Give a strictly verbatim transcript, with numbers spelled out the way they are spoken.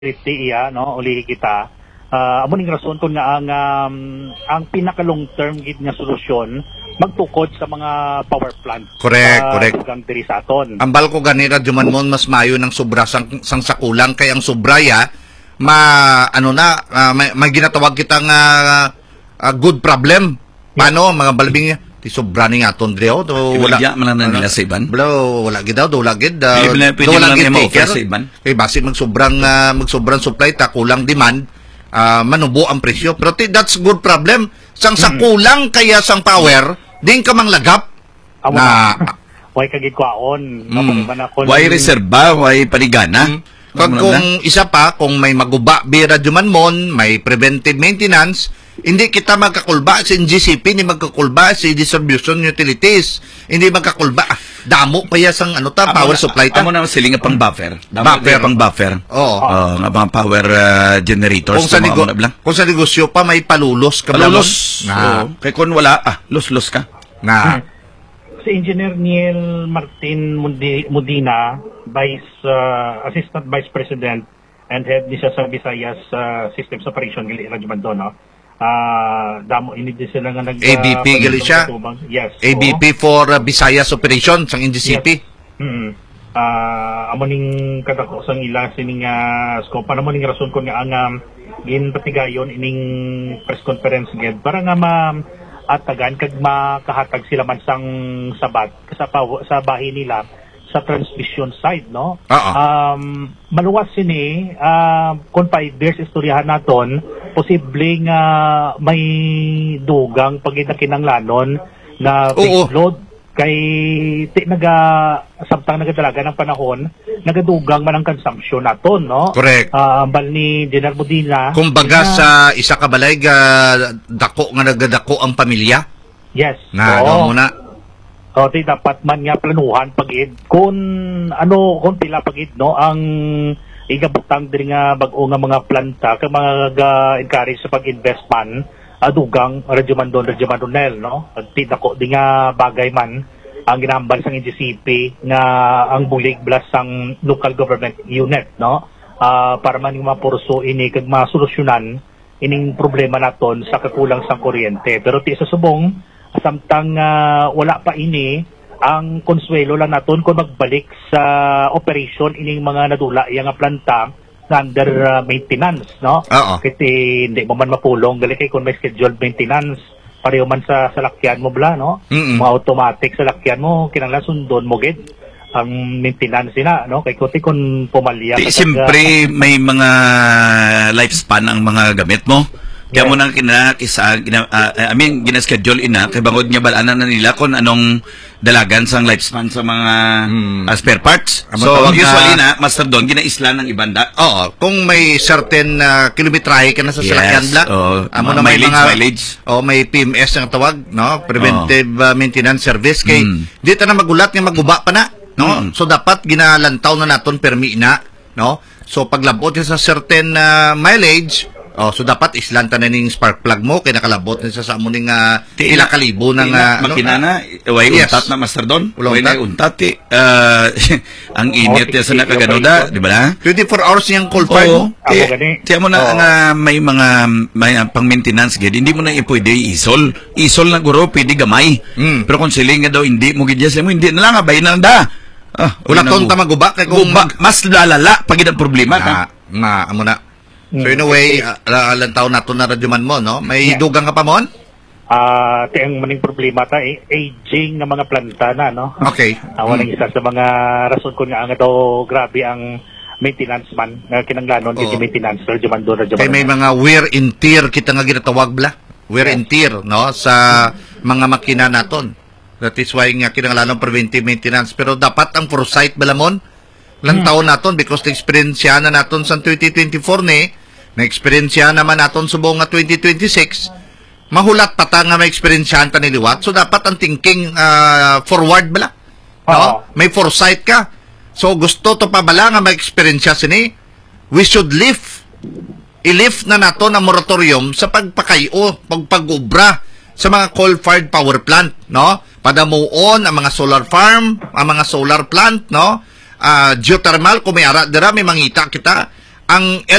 fifty iya no uli kita uh, amo ning rason kun nga ang um, ang pinaka long term gid nga solusyon magtukod sa mga power plant. Correct, uh, correct. Ang diri sa aton. Ambal ko ganira Jumanmon mas mayo ng sobra sang, sang sakulang kay ang sobraya ma ano na uh, may, may ginatawag kitang uh, uh, good problem. Paano mga balbing niya? Ti sobra ni nga aton dre to wala man na nila sa iban. Bro, wala gid daw, wala gid. Uh, pwede wala gid taker sa iban. Kay base magsobrang uh, magsobrang supply ta kulang demand, uh, manubo ang presyo. Pero ti, that's good problem. Sang sa kulang kaya sang power, din ka manglagap. Amo Na way kagid kwaon. Mm. Way reserba, way paligana. Mm. Kung, kung isa pa, kung may maguba bira Jumanmon, may preventive maintenance, hindi kita magkakulba sa G C P, hindi magkakulba sa distribution utilities, hindi magkakulba. Damo pa yasang ano ta, power supply ta. Amo na sila nga pang buffer. Damo Buffer. pang buffer. Oo. Uh, nga mga power uh, generators. Kung sa, nego kung sa negosyo pa, may palulos ka. Palulos. Na. Oo. Kaya kung wala, ah, los-los ka. Na. Si Engineer Niel Martin Mundi, Mudina, Vice uh, Assistant Vice President and Head ni sa Visayas uh, Systems Operation Gili Radyo no. Ah, uh, damo ini di sila nga nag A B P uh, gali siya. Yes. A B P for uh, Visayas Operation sang N G C P. Yes. Mm. Ah, uh, amo ning kadako sang ila sining uh, scope pa ning rason ko nga ang um, ginpatigayon ining press conference gid para nga ma at tagan kag makahatag sila man sang sabat sa sa bahin nila sa transmission side no. Uh-oh. Um maluwas sini uh, kung five years istoryahan naton posibleng uh, may dugang paginakinanglanon na base load kay ti naga samtang nagadalaga ng panahon nagadugang man ang consumption naton no. Correct. Uh, ambal ni General Mudina kumbaga sa isa ka balay ga dako nga nagadako ang pamilya. Yes. Na so, ano muna. O ti dapat man nga planuhan pagid kung ano kung pila pagid no ang igabutang diri nga bag-o nga mga planta kay mga ga-encourage sa pag-invest man adugang radyo man don radyo man donel no at ti dako di nga bagay man ang ginahambal sang N G C P nga ang bulig blas sang local government unit no uh, para man mapurso ini kag masolusyonan ining problema naton sa kakulang sang kuryente pero ti sa subong samtang uh, wala pa ini ang konsuelo lang naton kung magbalik sa operation ining mga nadula yang nga planta under uh, maintenance no Oo. kasi hindi mo man mapulong gali kay kung may scheduled maintenance pareho man sa salakyan mo bla no Mm-mm. mga automatic salakyan mo kinahanglan sundon mo gid ang maintenance na no kay kuti kun pumalya Di, siyempre may mga lifespan ang mga gamit mo. Kaya mo nang kina kisa gina, uh, I mean gina-schedule ina kay bangod nga balanan na nila kung anong dalagan sang lifespan sa mga Hmm. uh, spare parts. Amo So tawag usually na- na master doon ginaisla ng ibanda. Oo, kung may certain uh, kilometrahe ka na sa Yes, salakyan bla. oo. amo Mga na may mileage, mga mileage. Oh, may P M S ang tawag, no? Preventive uh, Maintenance Service kay Mm. di ta na magulat nga maguba pa na, no? Mm. So dapat ginalantaw na naton permi na, no? So paglabot sa certain uh, mileage, oh, so dapat islanta na ning spark plug mo kay nakalabot na sa sa amo ning uh, Ti- ila kalibo ng uh, makina na way Yes. untat na master doon. Wala Way na untat. untat ti. Uh, ang init Oh, ya sa ti- nakaganoda, di ba na? twenty-four hours niyang coal fire mo. Oo. Ako Eh, gani. tiyan mo na Oo. nga may mga may uh, pang-maintenance gid, hindi mo na ipwede isol. Isol na guro pwede gamay. Mm. Pero kung siling nga daw hindi mo gid mo hindi na lang abay na lang da. Ah, Wala ton ta maguba kay kung Guba, mas lalala pag ang problema na, ka. na amo na. So in a way, uh, lantaw nato na radyoman mo, no? May Yeah. dugang ka pa mon? ah ti ang maning problema ta eh, aging nga mga planta na no Okay. awan ang isa sa mga rason ko nga ang daw grabe ang maintenance man nga kinanglanon Oo. gid maintenance radyo man don radyo Kay may man mga wear and tear kita nga ginatawag bla. Wear and tear, no? Sa mga makina naton. That is why nga kinanglanon preventive maintenance. Pero dapat ang foresight balamon lantaw naton because na-experience na naton sa twenty twenty-four ni, na-experience naman naton sa buong nga twenty twenty-six. Mahulat pa ta nga ma-experience ta ni liwat. So dapat ang thinking uh, forward bala. No? Oo. May foresight ka. So gusto to pa bala nga ma-experience sini. We should lift i-lift na nato ang moratorium sa pagpakayo, pagpag-ubra sa mga coal-fired power plant, no? Padamuon ang mga solar farm, ang mga solar plant, no? Uh, geothermal, kung may ara, dira may mangita kita, ang